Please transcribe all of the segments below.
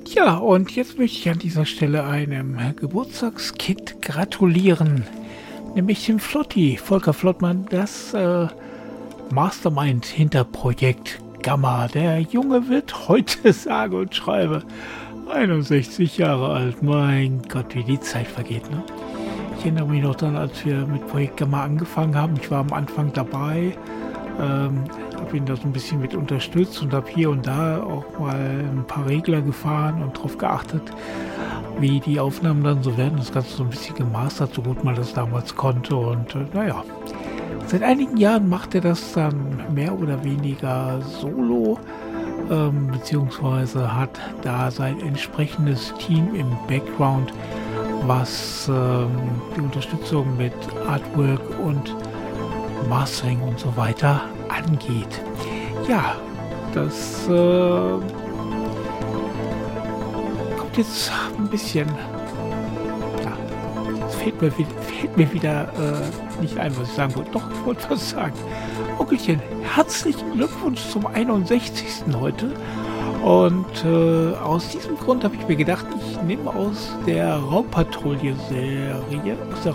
Ja, und jetzt möchte ich an dieser Stelle einem Geburtstagskind gratulieren, nämlich dem Flotti, Volker Flottmann, das Mastermind hinter Projekt Gamma. Der Junge wird heute, sage und schreibe, 61 Jahre alt. Mein Gott, wie die Zeit vergeht, ne? Ich erinnere mich noch daran, als wir mit Projekt Gamma angefangen haben. Ich war am Anfang dabei, habe ihn da so ein bisschen mit unterstützt und habe hier und da auch mal ein paar Regler gefahren und darauf geachtet, wie die Aufnahmen dann so werden. Das Ganze so ein bisschen gemastert, so gut man das damals konnte. Und naja, seit einigen Jahren macht er das dann mehr oder weniger solo, beziehungsweise hat da sein entsprechendes Team im Background, was die Unterstützung mit Artwork und Mastering und so weiter angeht. Ja, das kommt jetzt ein bisschen. Ja, es fällt mir wieder nicht ein, was ich sagen wollte. Doch, ich wollte was sagen. Onkelchen, herzlichen Glückwunsch zum 61. heute. Und aus diesem Grund habe ich mir gedacht, ich nehme aus der Raumpatrouillen-Serie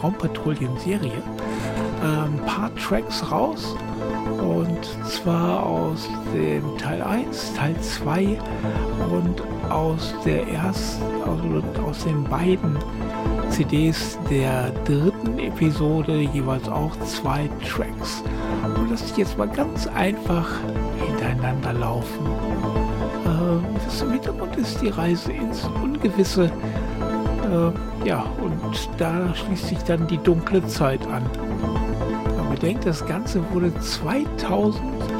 ein paar Tracks raus. Und zwar aus dem Teil 1, Teil 2 und aus den beiden CDs der dritten Episode jeweils auch 2 Tracks. Und lasse ich jetzt mal ganz einfach hintereinander laufen. Das im Hintergrund ist die Reise ins Ungewisse. Ja, und da schließt sich dann die dunkle Zeit an. Man bedenkt, das Ganze wurde 2000